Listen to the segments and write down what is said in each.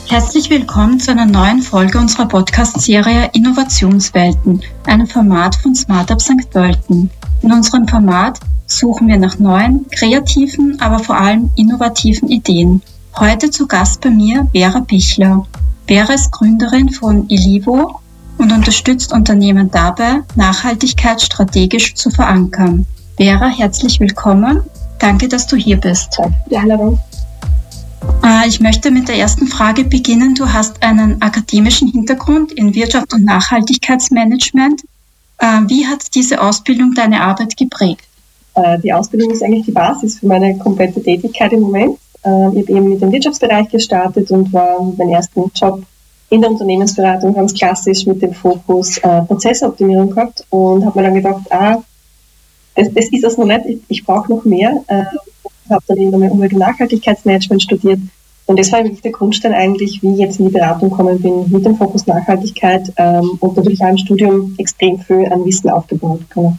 Herzlich willkommen zu einer neuen Folge unserer Podcast-Serie Innovationswelten, einem Format von Smartup St. Pölten. In unserem Format suchen wir nach neuen, kreativen, aber vor allem innovativen Ideen. Heute zu Gast bei mir Vera Pichler. Vera ist Gründerin von Ilivo und unterstützt Unternehmen dabei, Nachhaltigkeit strategisch zu verankern. Vera, herzlich willkommen. Danke, dass du hier bist. Danke für die Einladung. Ich möchte mit der ersten Frage beginnen. Du hast einen akademischen Hintergrund in Wirtschaft und Nachhaltigkeitsmanagement. Wie hat diese Ausbildung deine Arbeit geprägt? Die Ausbildung ist eigentlich die Basis für meine komplette Tätigkeit im Moment. Ich habe eben mit dem Wirtschaftsbereich gestartet und war mit meinem ersten Job in der Unternehmensberatung ganz klassisch mit dem Fokus Prozessoptimierung gehabt und habe mir dann gedacht, das ist das noch nicht, ich brauche noch mehr. Ich habe dann eben Umwelt- und Nachhaltigkeitsmanagement studiert und das war wirklich der Grundstein eigentlich, wie ich jetzt in die Beratung gekommen bin, mit dem Fokus Nachhaltigkeit und natürlich auch im Studium extrem viel an Wissen aufgebaut. Genau.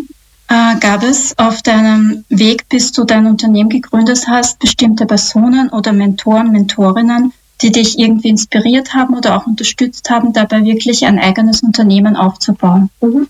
Gab es auf deinem Weg, bis du dein Unternehmen gegründet hast, bestimmte Personen oder Mentoren, Mentorinnen, die dich irgendwie inspiriert haben oder auch unterstützt haben, dabei wirklich ein eigenes Unternehmen aufzubauen?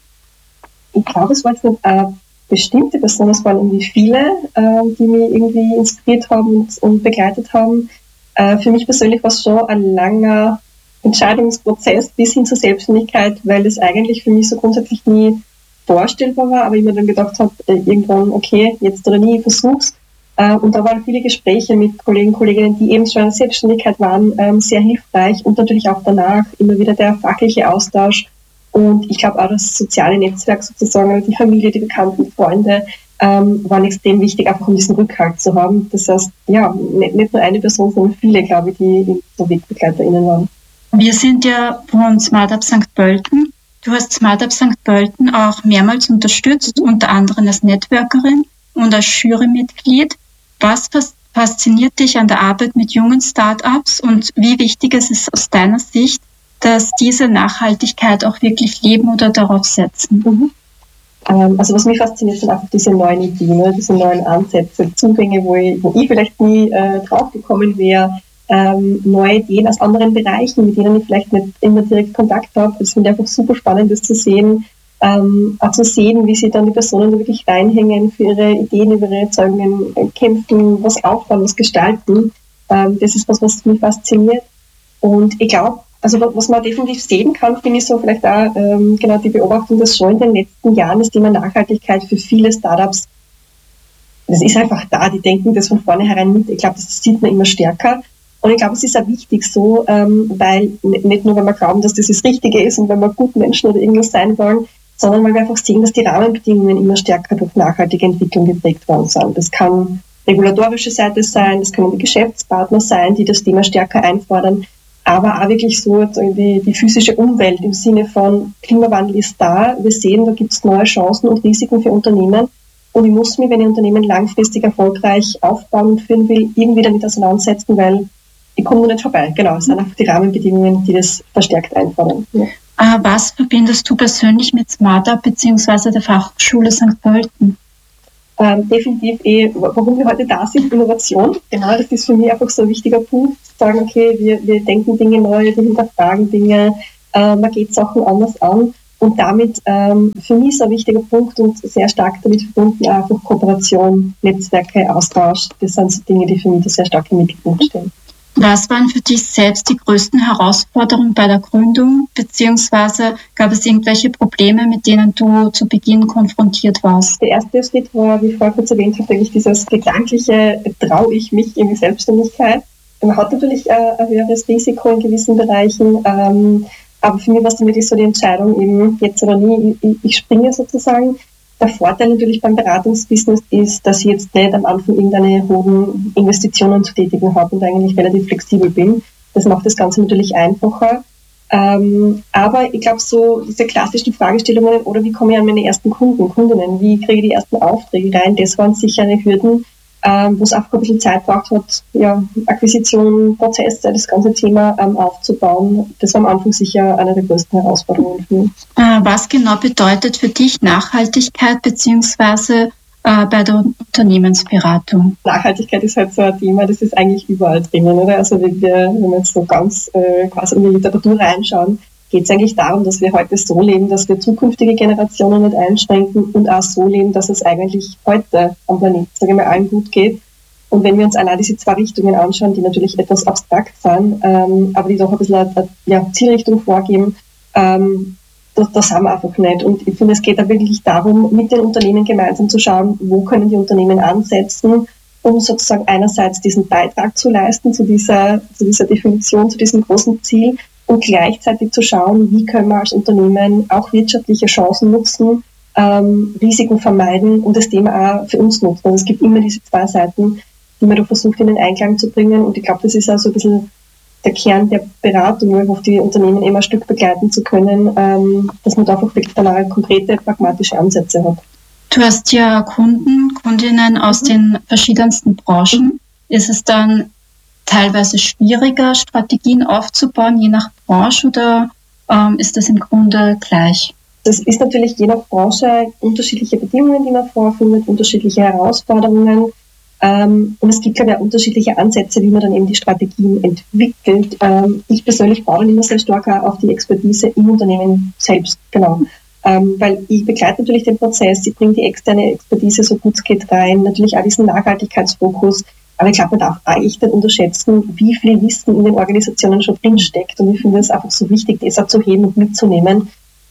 Ich glaube, es war jetzt nicht bestimmte Personen, es waren irgendwie viele, die mich irgendwie inspiriert haben und begleitet haben. Für mich persönlich war es schon ein langer Entscheidungsprozess bis hin zur Selbstständigkeit, weil es eigentlich für mich so grundsätzlich nie vorstellbar war, aber ich mir dann gedacht habe, irgendwann, okay, jetzt oder nie, ich versuch's. Und da waren viele Gespräche mit Kollegen, Kolleginnen, die eben schon in der Selbstständigkeit waren, sehr hilfreich und natürlich auch danach immer wieder der fachliche Austausch. Und ich glaube auch das soziale Netzwerk sozusagen, die Familie, die Bekannten, Freunde, waren extrem wichtig, einfach um diesen Rückhalt zu haben. Das heißt, ja, nicht nur eine Person, sondern viele, glaube ich, die so WegbegleiterInnen waren. Wir sind ja von Smartup St. Pölten. Du hast Smartup St. Pölten auch mehrmals unterstützt, unter anderem als Networkerin und als Jurymitglied. Was fasziniert dich an der Arbeit mit jungen Startups und wie wichtig ist es aus deiner Sicht, dass diese Nachhaltigkeit auch wirklich leben oder darauf setzen? Also was mich fasziniert, sind einfach diese neuen Ideen, diese neuen Ansätze, Zugänge, wo ich vielleicht nie drauf gekommen wäre, neue Ideen aus anderen Bereichen, mit denen ich vielleicht nicht immer direkt Kontakt habe. Das finde ich einfach super spannend, das zu sehen, auch zu sehen, wie sich dann die Personen da wirklich reinhängen, für ihre Ideen, über ihre Erzeugungen kämpfen, was aufbauen, was gestalten. Das ist was mich fasziniert. Und ich glaube, also was man definitiv sehen kann, finde ich so vielleicht auch genau die Beobachtung, dass schon in den letzten Jahren das Thema Nachhaltigkeit für viele Startups, das ist einfach da, die denken das von vornherein mit. Ich glaube, das sieht man immer stärker. Und ich glaube, es ist auch wichtig so, weil nicht nur, wenn wir glauben, dass das Richtige ist und wenn wir gute Menschen oder irgendwas sein wollen, sondern weil wir einfach sehen, dass die Rahmenbedingungen immer stärker durch nachhaltige Entwicklung geprägt worden sind. Das kann regulatorische Seite sein, das können die Geschäftspartner sein, die das Thema stärker einfordern, aber auch wirklich so die physische Umwelt im Sinne von Klimawandel ist da, wir sehen, da gibt es neue Chancen und Risiken für Unternehmen und ich muss mich, wenn ich Unternehmen langfristig erfolgreich aufbauen und führen will, irgendwie damit auseinandersetzen, weil ich komme nur nicht vorbei. Genau, es sind einfach die Rahmenbedingungen, die das verstärkt einfordern. Ja. Was verbindest du persönlich mit Smartup bzw. der Fachhochschule St. Pölten? Definitiv warum wir heute da sind, Innovation. Genau, das ist für mich einfach so ein wichtiger Punkt, zu sagen, okay, wir denken Dinge neu, wir hinterfragen Dinge, man geht Sachen anders an und damit für mich ist ein wichtiger Punkt und sehr stark damit verbunden einfach Kooperation, Netzwerke, Austausch. Das sind so Dinge, die für mich da sehr stark im Mittelpunkt stehen. Was waren für dich selbst die größten Herausforderungen bei der Gründung, beziehungsweise gab es irgendwelche Probleme, mit denen du zu Beginn konfrontiert warst? Der erste Schritt war, wie ich vorher kurz erwähnt habe, eigentlich dieses gedankliche, traue ich mich in die Selbstständigkeit. Man hat natürlich ein höheres Risiko in gewissen Bereichen, aber für mich war es dann wirklich so die Entscheidung, eben jetzt oder nie, ich springe sozusagen. Der Vorteil natürlich beim Beratungsbusiness ist, dass ich jetzt nicht am Anfang irgendeine hohen Investitionen zu tätigen habe und eigentlich relativ flexibel bin. Das macht das Ganze natürlich einfacher. Aber ich glaube, so diese klassischen Fragestellungen oder wie komme ich an meine ersten Kunden, Kundinnen, wie kriege ich die ersten Aufträge rein, das waren sichere Hürden, wo es einfach ein bisschen Zeit braucht hat, ja, Akquisition, Prozesse, das ganze Thema aufzubauen. Das war am Anfang sicher eine der größten Herausforderungen für mich. Was genau bedeutet für dich Nachhaltigkeit, beziehungsweise bei der Unternehmensberatung? Nachhaltigkeit ist halt so ein Thema, das ist eigentlich überall drinnen, oder? Also wenn wir jetzt so ganz quasi in die Literatur reinschauen, geht es eigentlich darum, dass wir heute so leben, dass wir zukünftige Generationen nicht einschränken und auch so leben, dass es eigentlich heute am Planeten, sage ich mal, allen gut geht. Und wenn wir uns allein diese zwei Richtungen anschauen, die natürlich etwas abstrakt sind, aber die doch ein bisschen eine Zielrichtung vorgeben, das haben wir einfach nicht. Und ich finde, es geht da wirklich darum, mit den Unternehmen gemeinsam zu schauen, wo können die Unternehmen ansetzen, um sozusagen einerseits diesen Beitrag zu leisten zu dieser Definition, zu diesem großen Ziel und gleichzeitig zu schauen, wie können wir als Unternehmen auch wirtschaftliche Chancen nutzen, Risiken vermeiden und das Thema auch für uns nutzen. Also es gibt immer diese zwei Seiten, die man da versucht in den Einklang zu bringen. Und ich glaube, das ist auch so ein bisschen der Kern der Beratung, auf die Unternehmen immer ein Stück begleiten zu können, dass man da einfach wirklich dann auch konkrete, pragmatische Ansätze hat. Du hast ja Kundinnen aus den verschiedensten Branchen. Ist es dann teilweise schwieriger, Strategien aufzubauen, je nach Branche, oder ist das im Grunde gleich? Das ist natürlich je nach Branche unterschiedliche Bedingungen, die man vorfindet, unterschiedliche Herausforderungen. Und es gibt, glaube ich, auch unterschiedliche Ansätze, wie man dann eben die Strategien entwickelt. Ich persönlich baue dann immer sehr stark auf die Expertise im Unternehmen selbst, genau. Weil ich begleite natürlich den Prozess, ich bringe die externe Expertise so gut es geht rein, natürlich auch diesen Nachhaltigkeitsfokus. Aber ich glaube, man darf auch echt nicht unterschätzen, wie viel Wissen in den Organisationen schon drinsteckt. Und ich finde es einfach so wichtig, das auch zu heben und mitzunehmen.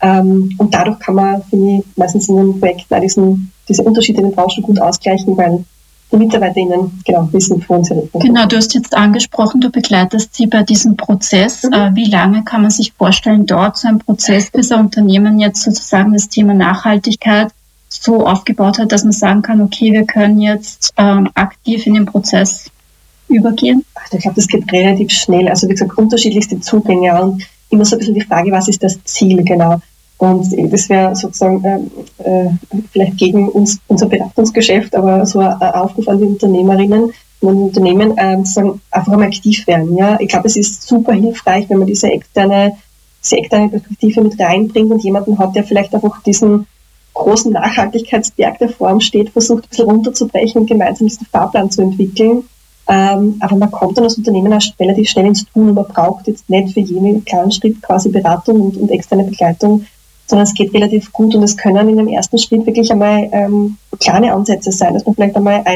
Und dadurch kann man, finde ich, meistens in den Projekten auch diese Unterschiede in den Branchen gut ausgleichen, weil die MitarbeiterInnen wissen von uns. Genau, du hast jetzt angesprochen, du begleitest sie bei diesem Prozess. Wie lange kann man sich vorstellen, dauert so ein Prozess, bis ein Unternehmen jetzt sozusagen das Thema Nachhaltigkeit so aufgebaut hat, dass man sagen kann, okay, wir können jetzt aktiv in den Prozess übergehen? Ich glaube, das geht relativ schnell. Also wie gesagt, unterschiedlichste Zugänge und immer so ein bisschen die Frage, was ist das Ziel genau? Und das wäre sozusagen vielleicht gegen unser Beratungsgeschäft, aber so ein Aufruf an die Unternehmerinnen und Unternehmen, sozusagen einfach einmal aktiv werden. Ja? Ich glaube, es ist super hilfreich, wenn man diese externe Perspektive mit reinbringt und jemanden hat, der vielleicht einfach diesen großen Nachhaltigkeitsberg, der vor ihm steht, versucht ein bisschen runterzubrechen und gemeinsam diesen Fahrplan zu entwickeln. Aber man kommt dann als Unternehmen auch relativ schnell ins Tun und man braucht jetzt nicht für jeden kleinen Schritt quasi Beratung und externe Begleitung, sondern es geht relativ gut und es können in dem ersten Schritt wirklich einmal kleine Ansätze sein, dass man vielleicht einmal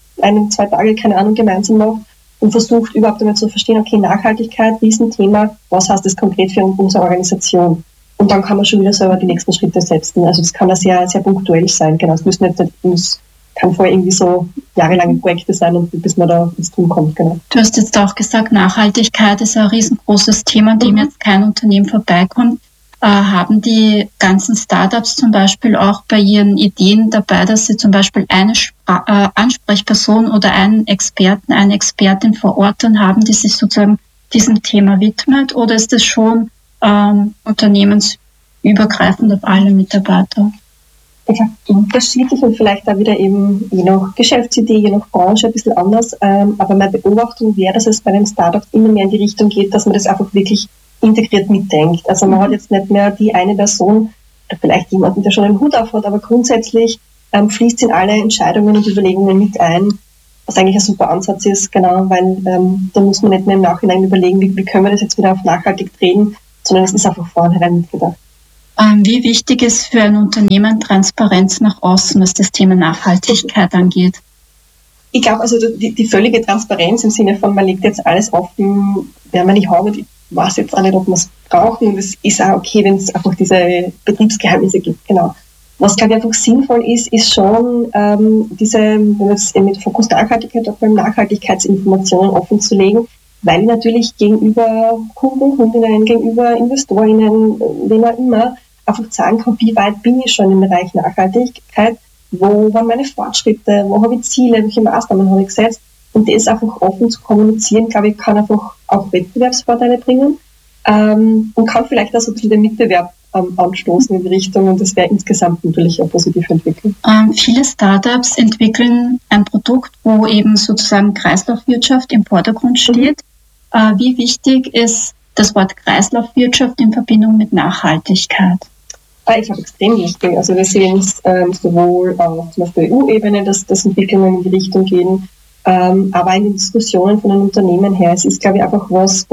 2 Tage, keine Ahnung, gemeinsam macht und versucht überhaupt einmal zu verstehen, okay, Nachhaltigkeit, Riesenthema, was heißt das konkret für unsere Organisation? Und dann kann man schon wieder selber die nächsten Schritte setzen. Also das kann ja sehr, sehr punktuell sein. Genau, es kann vorher irgendwie so jahrelange Projekte sein, und bis man da ins Tun kommt. Genau. Du hast jetzt auch gesagt, Nachhaltigkeit ist ein riesengroßes Thema, an dem jetzt kein Unternehmen vorbeikommt. Haben die ganzen Startups zum Beispiel auch bei ihren Ideen dabei, dass sie zum Beispiel eine Ansprechperson oder einen Experten, eine Expertin vor Ort dann haben, die sich sozusagen diesem Thema widmet? Oder ist das schon unternehmensübergreifend auf alle Mitarbeiter? Ich glaube, unterschiedlich und vielleicht auch wieder eben je nach Geschäftsidee, je nach Branche ein bisschen anders. Aber meine Beobachtung wäre, dass es bei den Startups immer mehr in die Richtung geht, dass man das einfach wirklich integriert mitdenkt. Also man hat jetzt nicht mehr die eine Person, oder vielleicht jemanden, der schon einen Hut auf hat, aber grundsätzlich fließt in alle Entscheidungen und Überlegungen mit ein, was eigentlich ein super Ansatz ist, genau, weil da muss man nicht mehr im Nachhinein überlegen, wie können wir das jetzt wieder auf nachhaltig drehen, sondern es ist einfach vornherein mitgedacht. Wie wichtig ist für ein Unternehmen Transparenz nach außen, was das Thema Nachhaltigkeit angeht? Ich glaube, also die völlige Transparenz im Sinne von, man legt jetzt alles offen, werden wir nicht haben, und ich weiß jetzt auch nicht, ob wir es brauchen, und es ist auch okay, wenn es einfach diese Betriebsgeheimnisse gibt, genau. Was, glaube ich, einfach sinnvoll ist schon, wenn wir jetzt mit Fokus Nachhaltigkeit auch beim Nachhaltigkeitsinformationen offen zu legen, weil natürlich gegenüber Kunden, Kundinnen, gegenüber Investorinnen, wen auch immer, einfach sagen kann, wie weit bin ich schon im Bereich Nachhaltigkeit, wo waren meine Fortschritte, wo habe ich Ziele, welche Maßnahmen habe ich gesetzt, und das einfach offen zu kommunizieren, glaube ich, kann einfach auch Wettbewerbsvorteile bringen und kann vielleicht auch so ein bisschen den Mitbewerb anstoßen in die Richtung, und das wäre insgesamt natürlich eine positive Entwicklung. Viele Startups entwickeln ein Produkt, wo eben sozusagen Kreislaufwirtschaft im Vordergrund steht. Wie wichtig ist das Wort Kreislaufwirtschaft in Verbindung mit Nachhaltigkeit? Ich glaube, extrem wichtig. Also wir sehen es sowohl auf zum Beispiel EU-Ebene, dass Entwicklungen in die Richtung gehen, aber in den Diskussionen von den Unternehmen her. Es ist, glaube ich, einfach was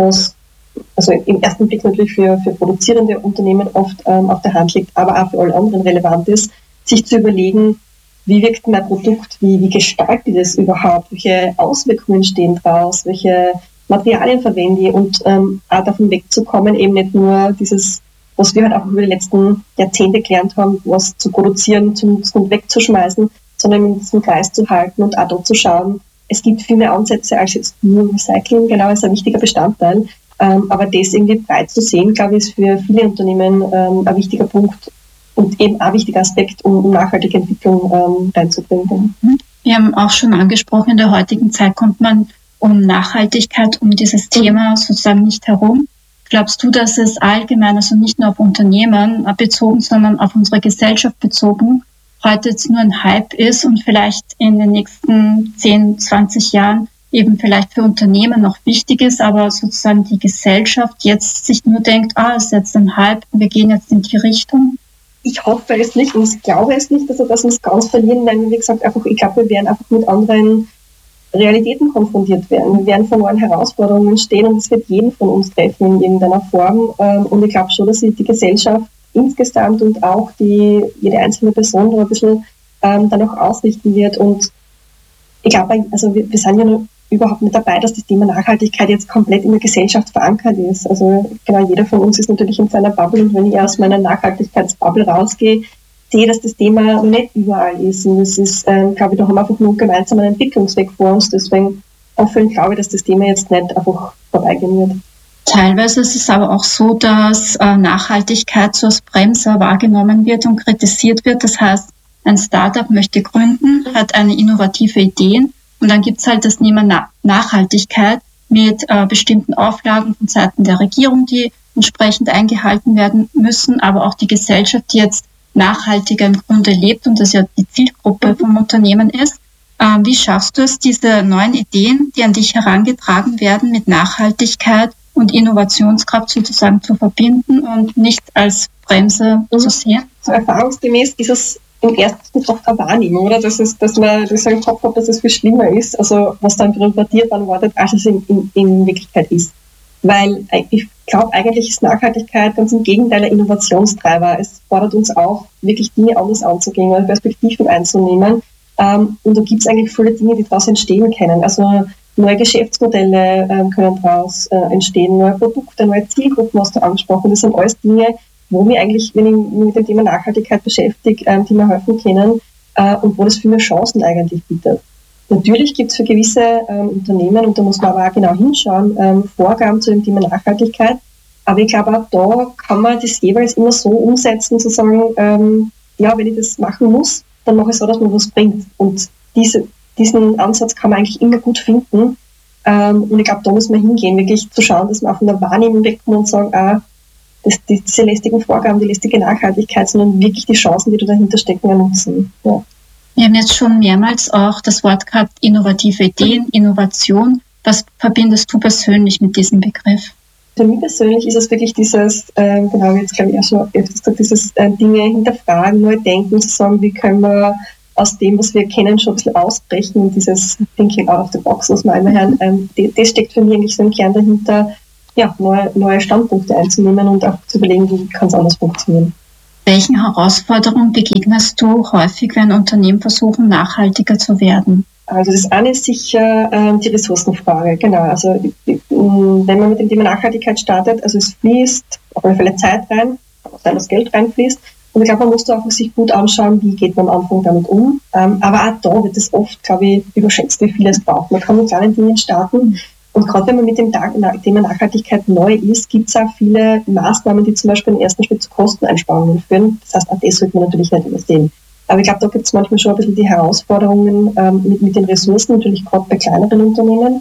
also im ersten Blick natürlich für produzierende Unternehmen oft auf der Hand liegt, aber auch für alle anderen relevant ist, sich zu überlegen, wie wirkt mein Produkt, wie gestaltet es überhaupt, welche Auswirkungen stehen draus, welche Materialien verwende ich und auch davon wegzukommen, eben nicht nur dieses, was wir halt auch über die letzten Jahrzehnte gelernt haben, was zu produzieren, zu nutzen und wegzuschmeißen, sondern in diesem Kreis zu halten und auch dort zu schauen, es gibt viel mehr Ansätze als jetzt nur Recycling, genau, ist ein wichtiger Bestandteil. Aber das irgendwie breit zu sehen, glaube ich, ist für viele Unternehmen ein wichtiger Punkt und eben ein wichtiger Aspekt, um nachhaltige Entwicklung reinzubringen. Wir haben auch schon angesprochen, in der heutigen Zeit kommt man um Nachhaltigkeit, um dieses Thema sozusagen nicht herum. Glaubst du, dass es allgemein, also nicht nur auf Unternehmen bezogen, sondern auf unsere Gesellschaft bezogen, heute jetzt nur ein Hype ist und vielleicht in den nächsten 10, 20 Jahren eben vielleicht für Unternehmen noch wichtig ist, aber sozusagen die Gesellschaft jetzt sich nur denkt, es ist jetzt ein Hype, wir gehen jetzt in die Richtung? Ich hoffe es nicht und ich glaube es nicht, dass wir es ganz verlieren, weil, wie gesagt, ich glaube, wir werden einfach mit anderen Realitäten konfrontiert werden. Wir werden vor neuen Herausforderungen stehen und es wird jeden von uns treffen in irgendeiner Form. Und ich glaube schon, dass sich die Gesellschaft insgesamt und auch jede einzelne Person da ein bisschen dann auch ausrichten wird. Und ich glaube, also wir sind ja noch überhaupt nicht dabei, dass das Thema Nachhaltigkeit jetzt komplett in der Gesellschaft verankert ist. Also genau, jeder von uns ist natürlich in seiner Bubble und wenn ich aus meiner Nachhaltigkeitsbubble rausgehe, sehe, dass das Thema nicht überall ist. Und das ist, glaube ich, da haben wir einfach nur gemeinsam einen Entwicklungsweg vor uns. Deswegen offen glaube ich, dass das Thema jetzt nicht einfach vorbeigehen wird. Teilweise ist es aber auch so, dass Nachhaltigkeit so als Bremser wahrgenommen wird und kritisiert wird. Das heißt, ein Startup möchte gründen, hat eine innovative Idee und dann gibt es halt das Thema Nachhaltigkeit mit bestimmten Auflagen von Seiten der Regierung, die entsprechend eingehalten werden müssen, aber auch die Gesellschaft, die jetzt nachhaltiger im Grunde lebt und das ja die Zielgruppe vom Unternehmen ist. Wie schaffst du es, diese neuen Ideen, die an dich herangetragen werden, mit Nachhaltigkeit und Innovationskraft sozusagen zu verbinden und nicht als Bremse zu sehen? So erfahrungsgemäß ist es im ersten Schritt doch eine Wahrnehmung, oder? Dass man das im Kopf hat, dass es viel schlimmer ist, also was dann interpretiert worden wird, als es in Wirklichkeit ist. Weil ich glaube, eigentlich ist Nachhaltigkeit ganz im Gegenteil ein Innovationstreiber. Es fordert uns auch, wirklich Dinge anders anzugehen oder Perspektiven einzunehmen. Und da gibt es eigentlich viele Dinge, die daraus entstehen können. Also neue Geschäftsmodelle können daraus entstehen, neue Produkte, neue Zielgruppen hast du angesprochen. Das sind alles Dinge, wo mir eigentlich, wenn ich mich mit dem Thema Nachhaltigkeit beschäftige, die mir helfen können und wo das viel mehr Chancen eigentlich bietet. Natürlich gibt es für gewisse Unternehmen, und da muss man aber auch genau hinschauen, Vorgaben zu dem Thema Nachhaltigkeit. Aber ich glaube, auch da kann man das jeweils immer so umsetzen, zu sagen, wenn ich das machen muss, dann mache ich so, dass man was bringt. Und diesen Ansatz kann man eigentlich immer gut finden. Und ich glaube, da muss man hingehen, wirklich zu schauen, dass man auch von der Wahrnehmung wegkommt und sagen, diese lästigen Vorgaben, die lästige Nachhaltigkeit, sondern wirklich die Chancen, die da dahinter stecken, nutzen. Ja. Wir haben jetzt schon mehrmals auch das Wort gehabt, innovative Ideen, Innovation. Was verbindest du persönlich mit diesem Begriff? Für mich persönlich ist es wirklich dieses, genau, jetzt glaube ich auch schon öfters gesagt, dieses Dinge hinterfragen, neu denken, zu sagen, wie können wir aus dem, was wir kennen, schon ein bisschen ausbrechen und dieses Thinking out of the box, was wir einmal hören, das steckt für mich eigentlich so im Kern dahinter, ja, neue Standpunkte einzunehmen und auch zu überlegen, wie kann es anders funktionieren. Welchen Herausforderungen begegnest du häufig, wenn Unternehmen versuchen, nachhaltiger zu werden? Also das eine ist sicher die Ressourcenfrage, genau. Also wenn man mit dem Thema Nachhaltigkeit startet, also es fließt auf alle Fälle Zeit rein, kann auch sein, dass Geld reinfließt. Und ich glaube, man muss da auch sich gut anschauen, wie geht man am Anfang damit um. Aber auch da wird es oft, glaube ich, überschätzt, wie viel es braucht. Man kann mit kleinen Dingen starten. Und gerade wenn man mit dem Thema Nachhaltigkeit neu ist, gibt es auch viele Maßnahmen, die zum Beispiel im ersten Schritt zu Kosteneinsparungen führen. Das heißt, auch das sollte man natürlich nicht übersehen. Aber ich glaube, da gibt es manchmal schon ein bisschen die Herausforderungen mit den Ressourcen, natürlich gerade bei kleineren Unternehmen.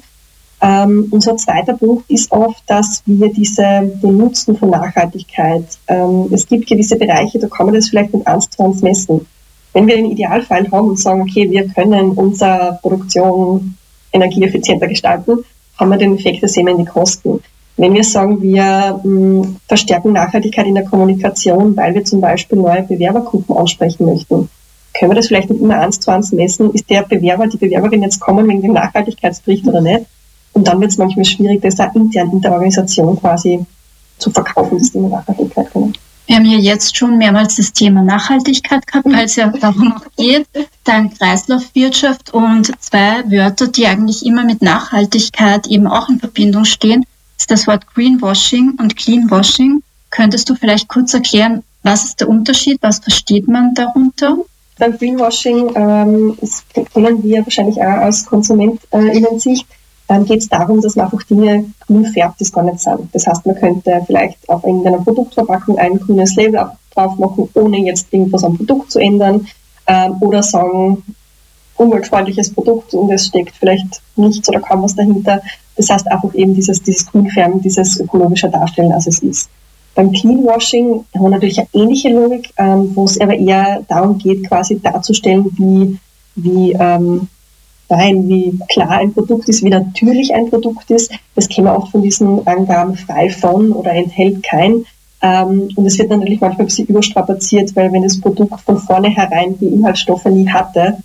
Und so ein zweiter Punkt ist oft, dass wir den Nutzen von Nachhaltigkeit, es gibt gewisse Bereiche, da kann man das vielleicht mit 1 zu 1 messen. Wenn wir den Idealfall haben und sagen, okay, wir können unsere Produktion energieeffizienter gestalten, haben wir den Effekt, das sehen wir in die Kosten. Wenn wir sagen, wir verstärken Nachhaltigkeit in der Kommunikation, weil wir zum Beispiel neue Bewerbergruppen ansprechen möchten, können wir das vielleicht nicht immer 1:1 messen, ist der Bewerber, die Bewerberin jetzt kommen wegen dem Nachhaltigkeitsbericht oder nicht? Und dann wird es manchmal schwierig, das auch intern in der Organisation quasi zu verkaufen, das Thema Nachhaltigkeit. Genau. Wir haben ja jetzt schon mehrmals das Thema Nachhaltigkeit gehabt, weil es ja darum auch geht, dann Kreislaufwirtschaft und zwei Wörter, die eigentlich immer mit Nachhaltigkeit eben auch in Verbindung stehen, ist das Wort Greenwashing und Cleanwashing. Könntest du vielleicht kurz erklären, was ist der Unterschied, was versteht man darunter? Beim Greenwashing, das kennen wir wahrscheinlich auch aus KonsumentInnen-Sicht, geht es darum, dass man einfach Dinge grün färbt, die es gar nicht sind. Das heißt, man könnte vielleicht auf irgendeiner Produktverpackung ein grünes Label drauf machen, ohne jetzt irgendwas am Produkt zu ändern, oder sagen, umweltfreundliches Produkt und es steckt vielleicht nichts oder kaum was dahinter. Das heißt einfach eben dieses Grünfärben, dieses ökologische Darstellen, als es ist. Beim Cleanwashing haben wir natürlich eine ähnliche Logik, wo es aber eher darum geht, quasi darzustellen, wie klar ein Produkt ist, wie natürlich ein Produkt ist. Das kennen wir oft von diesen Angaben frei von oder enthält kein. Und es wird natürlich manchmal ein bisschen überstrapaziert, weil wenn das Produkt von vornherein die Inhaltsstoffe nie hatte,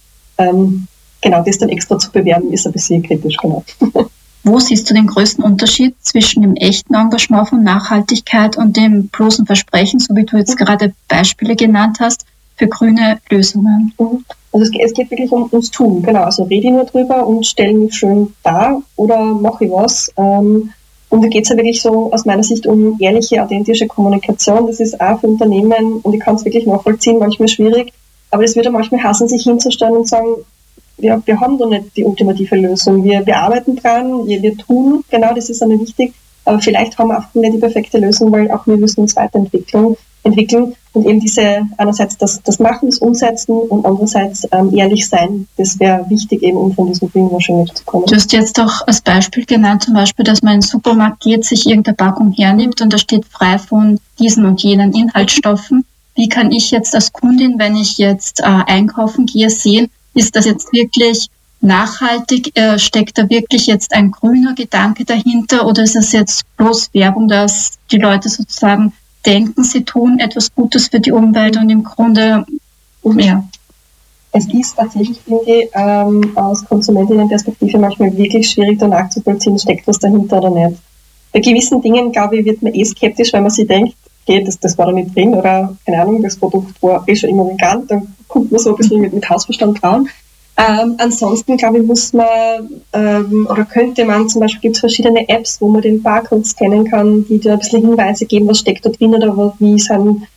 genau das dann extra zu bewerben, ist ein bisschen kritisch. Genau. Wo siehst du den größten Unterschied zwischen dem echten Engagement von Nachhaltigkeit und dem bloßen Versprechen, so wie du jetzt gerade Beispiele genannt hast, für grüne Lösungen? Also es geht wirklich ums Tun, genau. Also rede ich nur drüber und stelle mich schön dar oder mache ich was. Und da geht es ja wirklich so aus meiner Sicht um ehrliche, authentische Kommunikation. Das ist auch für Unternehmen, und ich kann es wirklich nachvollziehen, manchmal schwierig, aber es würde manchmal hassen, sich hinzustellen und sagen, ja, wir haben doch nicht die ultimative Lösung. Wir arbeiten dran, wir tun, genau, das ist dann wichtig. Aber vielleicht haben wir auch nicht die perfekte Lösung, weil auch wir müssen uns weiterentwickeln und eben diese einerseits das Machen, das Umsetzen und andererseits ehrlich sein. Das wäre wichtig eben, um von diesem Greenwashing wegzukommen. Du hast jetzt auch als Beispiel genannt, zum Beispiel, dass man in den Supermarkt geht, sich irgendeine Packung hernimmt und da steht frei von diesen und jenen Inhaltsstoffen. Wie kann ich jetzt als Kundin, wenn ich jetzt einkaufen gehe, sehen, ist das jetzt wirklich nachhaltig? Steckt da wirklich jetzt ein grüner Gedanke dahinter oder ist es jetzt bloß Werbung, dass die Leute sozusagen denken, sie tun etwas Gutes für die Umwelt und im Grunde, ja. Es ist tatsächlich, finde ich, aus Konsumentinnenperspektive manchmal wirklich schwierig, da nachzuvollziehen, steckt was dahinter oder nicht. Bei gewissen Dingen, glaube ich, wird man skeptisch, weil man sich denkt, okay, das war da nicht drin oder, keine Ahnung, das Produkt war schon immer vegan, dann kommt man so ein bisschen mit Hausverstand dran. Ansonsten, glaube ich, muss man oder könnte man, zum Beispiel gibt es verschiedene Apps, wo man den Barcode scannen kann, die dir ein bisschen Hinweise geben, was steckt da drin oder wie ist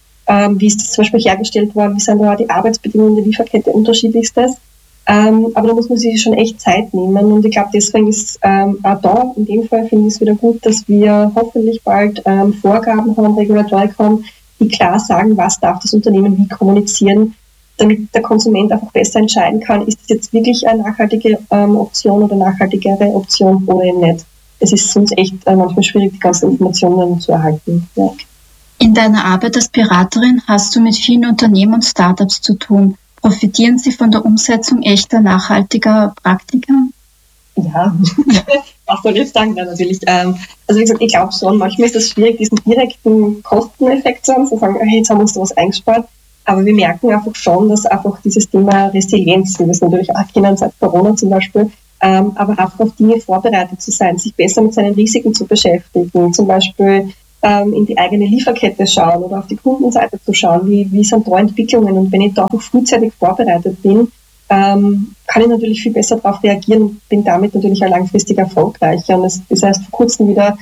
das zum Beispiel hergestellt worden, wie sind da die Arbeitsbedingungen der Lieferkette, unterschiedlichstes. Aber da muss man sich schon echt Zeit nehmen und ich glaube, deswegen ist auch da, in dem Fall finde ich es wieder gut, dass wir hoffentlich bald Vorgaben haben, Regulatorik haben, die klar sagen, was darf das Unternehmen wie kommunizieren, damit der Konsument einfach besser entscheiden kann, ist das jetzt wirklich eine nachhaltige Option oder nachhaltigere Option oder eben nicht. Es ist sonst echt manchmal schwierig, die ganzen Informationen zu erhalten. Ja. In deiner Arbeit als Beraterin hast du mit vielen Unternehmen und Startups zu tun. Profitieren sie von der Umsetzung echter, nachhaltiger Praktiken? Ja, was soll ich jetzt sagen? Ja, natürlich. Also wie gesagt, ich glaube schon, manchmal ist es schwierig, diesen direkten Kosteneffekt zu haben, zu sagen, hey, jetzt haben wir uns da was eingespart. Aber wir merken einfach schon, dass einfach dieses Thema Resilienz, wie wir es natürlich auch kennen seit Corona zum Beispiel, aber einfach auf Dinge vorbereitet zu sein, sich besser mit seinen Risiken zu beschäftigen, zum Beispiel in die eigene Lieferkette schauen oder auf die Kundenseite zu schauen, wie sind da Entwicklungen. Und wenn ich da auch frühzeitig vorbereitet bin, kann ich natürlich viel besser darauf reagieren und bin damit natürlich auch langfristig erfolgreicher. Und es ist erst vor kurzem wieder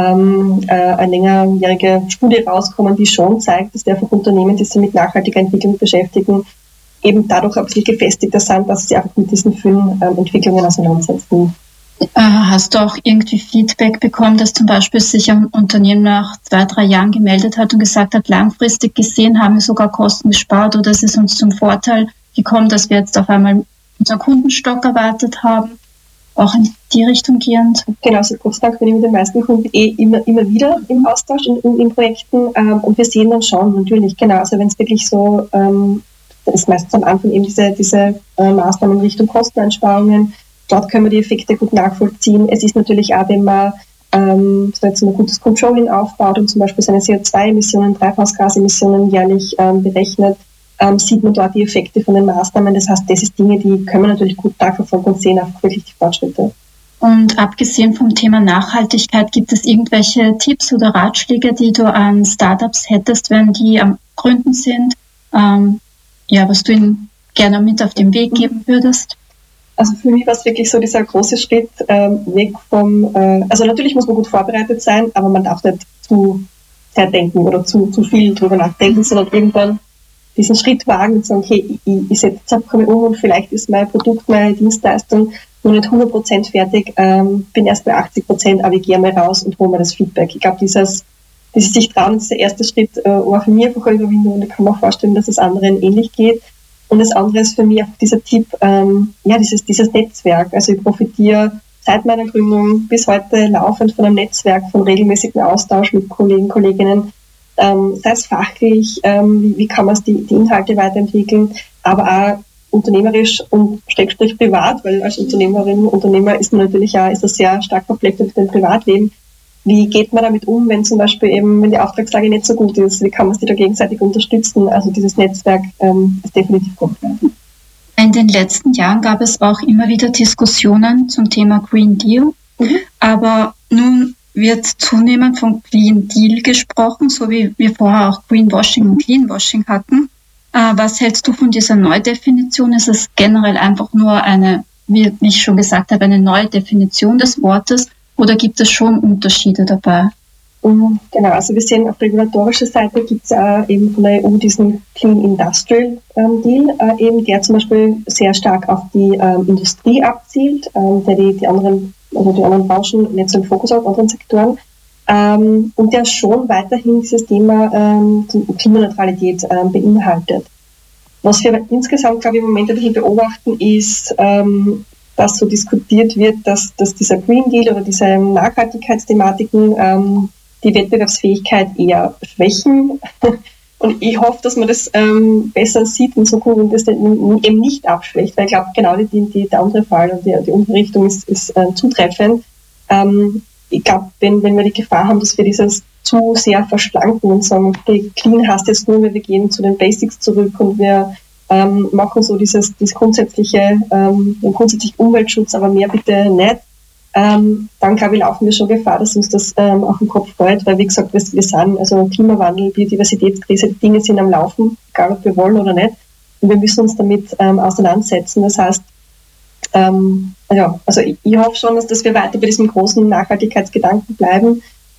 eine längerjährige Studie rauskommen, die schon zeigt, dass einfach Unternehmen, die sich mit nachhaltiger Entwicklung beschäftigen, eben dadurch ein bisschen gefestigter sind, dass sie einfach mit diesen vielen Entwicklungen auseinandersetzen. Hast du auch irgendwie Feedback bekommen, dass zum Beispiel sich ein Unternehmen nach 2-3 Jahren gemeldet hat und gesagt hat, langfristig gesehen haben wir sogar Kosten gespart oder es ist uns zum Vorteil gekommen, dass wir jetzt auf einmal unseren Kundenstock erweitert haben? Auch in die Richtung gehend? Genau, also Gott sei Dank bin ich mit den meisten Kunden immer wieder im Austausch in Projekten und wir sehen dann schon natürlich, genau, also wenn es wirklich so, das ist meistens am Anfang eben diese Maßnahmen Richtung Kosteneinsparungen, dort können wir die Effekte gut nachvollziehen. Es ist natürlich auch, wenn man so jetzt ein gutes Controlling aufbaut und zum Beispiel seine CO2-Emissionen, Treibhausgasemissionen jährlich berechnet, sieht man dort die Effekte von den Maßnahmen. Das heißt, das ist Dinge, die können wir natürlich gut nachverfolgen und sehen auch wirklich die Fortschritte. Und abgesehen vom Thema Nachhaltigkeit, gibt es irgendwelche Tipps oder Ratschläge, die du an Startups hättest, wenn die am Gründen sind, was du ihnen gerne mit auf den Weg geben würdest? Also für mich war es wirklich so dieser große Schritt weg vom, also natürlich muss man gut vorbereitet sein, aber man darf nicht zu sehr denken oder zu viel drüber nachdenken, sondern irgendwann diesen Schritt wagen und sagen, okay, ich setze jetzt einfach mal um und vielleicht ist mein Produkt, meine Dienstleistung noch nicht 100% fertig, bin erst bei 80%, aber ich gehe mal raus und hole mir das Feedback. Ich glaube, dieses sich trauen, ist der erste Schritt, war für mich einfach eine Überwindung und ich kann mir vorstellen, dass es anderen ähnlich geht. Und das andere ist für mich auch dieser Tipp, dieses Netzwerk. Also ich profitiere seit meiner Gründung bis heute laufend von einem Netzwerk, von regelmäßigem Austausch mit Kollegen, Kolleginnen, sei es fachlich, wie kann man die Inhalte weiterentwickeln, aber auch unternehmerisch und / privat, weil als Unternehmerin, Unternehmer ist man natürlich auch, ist das sehr stark verflechtet mit dem Privatleben. Wie geht man damit um, wenn zum Beispiel eben, wenn die Auftragslage nicht so gut ist? Wie kann man sich da gegenseitig unterstützen? Also dieses Netzwerk ist definitiv gut. In den letzten Jahren gab es auch immer wieder Diskussionen zum Thema Green Deal. Aber nun wird zunehmend von Clean Deal gesprochen, so wie wir vorher auch Greenwashing und Cleanwashing hatten. Was hältst du von dieser Neudefinition? Ist es generell einfach nur wie ich schon gesagt habe, eine neue Definition des Wortes? Oder gibt es schon Unterschiede dabei? Genau, also wir sehen auf regulatorischer Seite gibt es eben von der EU diesen Clean Industrial Deal, eben der zum Beispiel sehr stark auf die Industrie abzielt, der die anderen Branchen nicht so im Fokus hat, anderen Sektoren, und der schon weiterhin dieses Thema Klimaneutralität beinhaltet. Was wir aber insgesamt, glaube ich, im Moment ein bisschen beobachten, ist, dass so diskutiert wird, dass dieser Green Deal oder diese Nachhaltigkeitsthematiken die Wettbewerbsfähigkeit eher schwächen. Und ich hoffe, dass man das besser sieht in Zukunft und das eben nicht abschwächt, weil ich glaube, genau der andere Fall und die Umrichtung ist zutreffend. Ich glaube, wenn wir die Gefahr haben, dass wir dieses zu sehr verschlanken und sagen, okay, clean heißt jetzt nur, wir gehen zu den Basics zurück und wir machen so dieses grundsätzliche Umweltschutz, aber mehr bitte nicht, dann glaube ich, laufen wir schon Gefahr, dass uns das auf den Kopf fällt, weil wie gesagt, wir sind, also Klimawandel, Biodiversitätskrise, die Dinge sind am Laufen, egal ob wir wollen oder nicht, und wir müssen uns damit auseinandersetzen. Das heißt, also ich hoffe schon, dass wir weiter bei diesem großen Nachhaltigkeitsgedanken bleiben,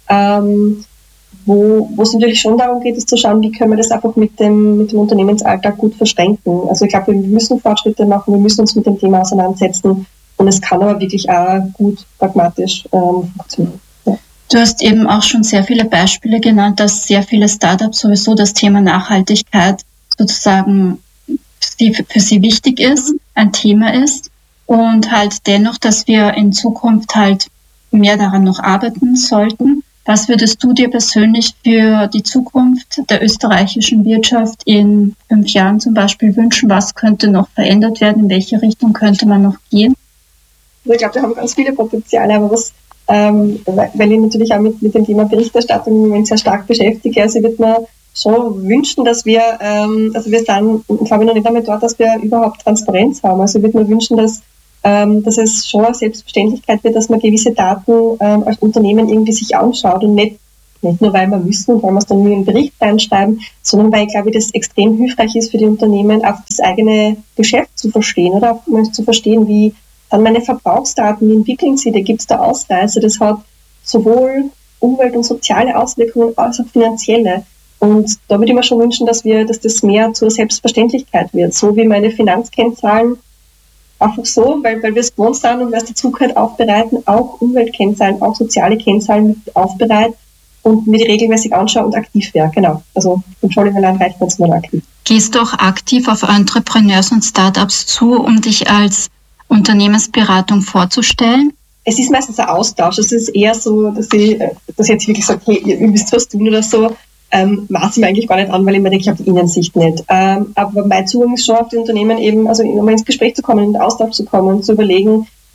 wo es natürlich schon darum geht, ist zu schauen, wie können wir das einfach mit dem Unternehmensalltag gut verschränken. Also ich glaube, wir müssen Fortschritte machen, wir müssen uns mit dem Thema auseinandersetzen und es kann aber wirklich auch gut pragmatisch funktionieren. Ja. Du hast eben auch schon sehr viele Beispiele genannt, dass sehr viele Startups sowieso das Thema Nachhaltigkeit sozusagen für sie wichtig ist, ein Thema ist und halt dennoch, dass wir in Zukunft halt mehr daran noch arbeiten sollten. Was würdest du dir persönlich für die Zukunft der österreichischen Wirtschaft in 5 Jahren zum Beispiel wünschen? Was könnte noch verändert werden? In welche Richtung könnte man noch gehen? Ich glaube, wir haben ganz viele Potenziale, aber weil ich natürlich auch mit dem Thema Berichterstattung im Moment sehr stark beschäftige, also ich würde mir schon wünschen, dass wir sind, glaube ich, noch nicht einmal dort, dass wir überhaupt Transparenz haben. Also ich würde mir wünschen, dass es schon eine Selbstverständlichkeit wird, dass man gewisse Daten als Unternehmen irgendwie sich anschaut und nicht nur, weil wir müssen und weil wir es dann nur in den Bericht reinschreiben, sondern weil, glaube ich, das extrem hilfreich ist für die Unternehmen, auch das eigene Geschäft zu verstehen oder auch mal zu verstehen, wie dann meine Verbrauchsdaten, wie entwickeln sie, da gibt es da Ausreißer, das hat sowohl Umwelt- und soziale Auswirkungen als auch finanzielle. Und da würde ich mir schon wünschen, dass das mehr zur Selbstverständlichkeit wird, so wie meine Finanzkennzahlen einfach so, weil wir es gewohnt sind und weil es dazu gehört, aufbereiten, auch Umweltkennzahlen, auch soziale Kennzahlen mit aufbereiten und mir die regelmäßig anschauen und aktiv werden. Genau. Also Controlling allein reicht nicht, sondern aktiv. Gehst du auch aktiv auf Entrepreneurs und Startups zu, um dich als Unternehmensberatung vorzustellen? Es ist meistens ein Austausch. Es ist eher so, dass ich jetzt wirklich sage, hey, ihr müsst was tun oder so. Maß ich mir eigentlich gar nicht an, weil ich mir denke, ich habe die Innensicht nicht. Aber mein Zugang ist schon auf die Unternehmen eben, also immer ins Gespräch zu kommen, in den Austausch zu kommen, zu überlegen,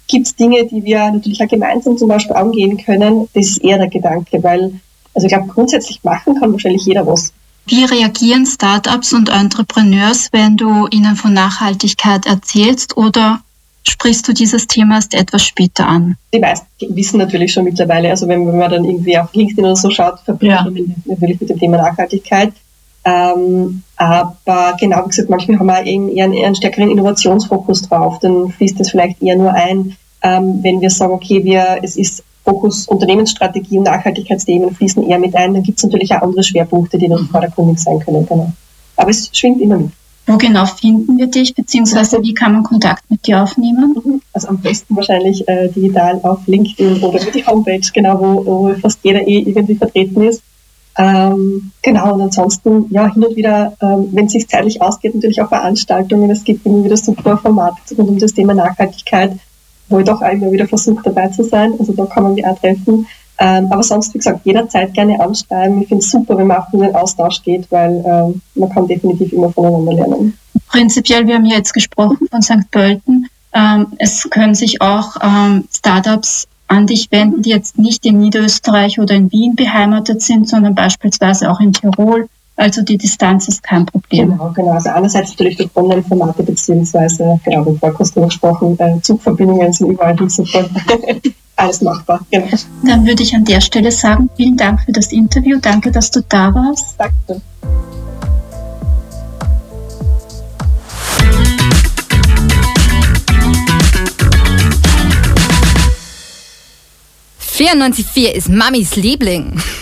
gibt es Dinge, die wir natürlich auch gemeinsam zum Beispiel angehen können. Das ist eher der Gedanke, weil, also ich glaube, grundsätzlich machen kann wahrscheinlich jeder was. Wie reagieren Startups und Entrepreneurs, wenn du ihnen von Nachhaltigkeit erzählst, oder sprichst du dieses Thema erst etwas später an? Die meisten wissen natürlich schon mittlerweile, also wenn man dann irgendwie auf LinkedIn oder so schaut, verbindet man natürlich mit dem Thema Nachhaltigkeit. Aber genau, wie gesagt, manchmal haben wir eben eher einen stärkeren Innovationsfokus drauf. Dann fließt das vielleicht eher nur ein, wenn wir sagen, okay, es ist Fokus Unternehmensstrategie und Nachhaltigkeitsthemen fließen eher mit ein. Dann gibt es natürlich auch andere Schwerpunkte, die dann vordergründig sein können. Genau. Aber es schwingt immer mit. Wo genau finden wir dich, beziehungsweise wie kann man Kontakt mit dir aufnehmen? Also am besten wahrscheinlich digital auf LinkedIn oder über die Homepage, genau, wo fast jeder irgendwie vertreten ist. Genau, und ansonsten, ja, hin und wieder, wenn es sich zeitlich ausgeht, natürlich auch Veranstaltungen. Es gibt immer wieder super Formate rund um das Thema Nachhaltigkeit, wo ich doch auch immer wieder versuche, dabei zu sein. Also da kann man mich auch treffen. Aber sonst, wie gesagt, jederzeit gerne anschreiben. Ich finde es super, wenn man auch in den Austausch geht, weil man kann definitiv immer voneinander lernen. Prinzipiell, wir haben ja jetzt gesprochen von St. Pölten. Es können sich auch Startups an dich wenden, die jetzt nicht in Niederösterreich oder in Wien beheimatet sind, sondern beispielsweise auch in Tirol. Also die Distanz ist kein Problem. Genau. Also einerseits natürlich durch Online-Formate beziehungsweise, genau, wie vorher kurz gesprochen, Zugverbindungen sind überall super. Alles machbar, genau. Dann würde ich an der Stelle sagen, vielen Dank für das Interview. Danke, dass du da warst. Danke. .94.4 ist Mamis Liebling.